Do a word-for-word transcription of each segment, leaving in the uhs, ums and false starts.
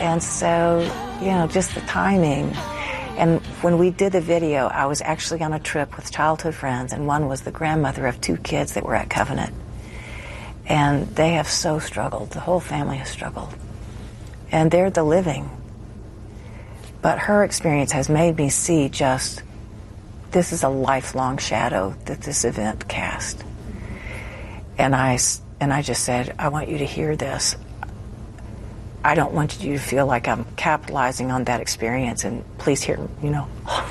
And so, you know, just the timing. And when we did the video, I was actually on a trip with childhood friends, and one was the grandmother of two kids that were at Covenant. And they have so struggled. The whole family has struggled. And they're the living. But her experience has made me see just, this is a lifelong shadow that this event cast. And I, and I just said, I want you to hear this. I don't want you to feel like I'm capitalizing on that experience, and please hear, you know.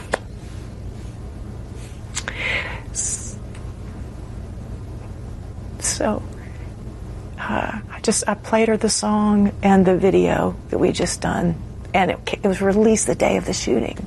So, uh, I just, I played her the song and the video that we just done, and it, it was released the day of the shooting.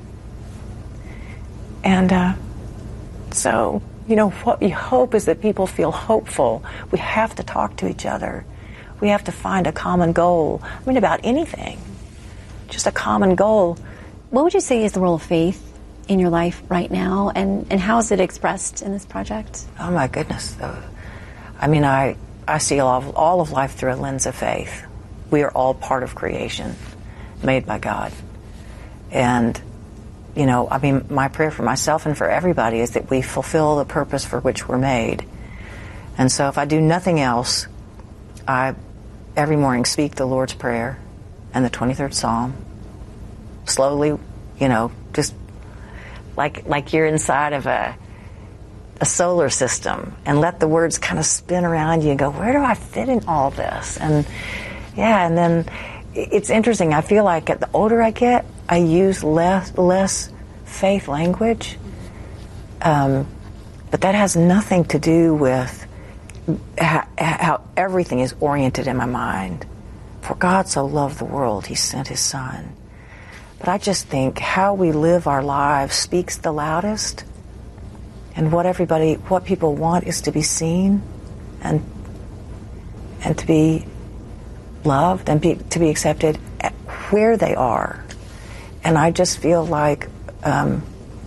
And uh, so, you know, what we hope is that people feel hopeful. We have to talk to each other. We have to find a common goal. I mean, about anything. Just a common goal. What would you say is the role of faith in your life right now, and, and how is it expressed in this project? Oh, my goodness. Uh, I mean, I, I see all of, all of life through a lens of faith. We are all part of creation, made by God. And, you know, I mean, my prayer for myself and for everybody is that we fulfill the purpose for which we're made. And so if I do nothing else, I every morning speak the Lord's Prayer and the twenty-third Psalm. Slowly, you know, just like like you're inside of a a solar system, and let the words kind of spin around you and go, where do I fit in all this? And yeah, and then it's interesting. I feel like the older I get, I use less less faith language, um, but that has nothing to do with How, how everything is oriented in my mind. For God so loved the world, he sent his son. But I just think how we live our lives speaks the loudest, and what everybody, what people want is to be seen and and to be loved and be, to be accepted where they are. And I just feel like um,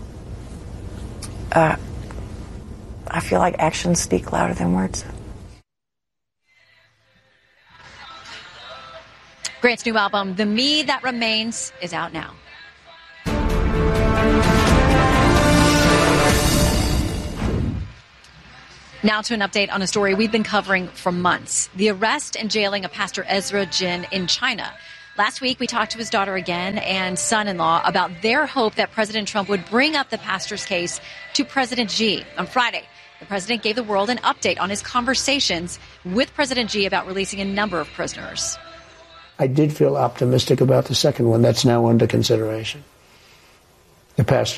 uh, I feel like actions speak louder than words. Grant's new album, The Me That Remains, is out now. Now to an update on a story we've been covering for months. The arrest and jailing of Pastor Ezra Jin in China. Last week, we talked to his daughter again and son-in-law about their hope that President Trump would bring up the pastor's case to President Xi. On Friday, the president gave the world an update on his conversations with President Xi about releasing a number of prisoners. I did feel optimistic about the second one. That's now under consideration. The pastor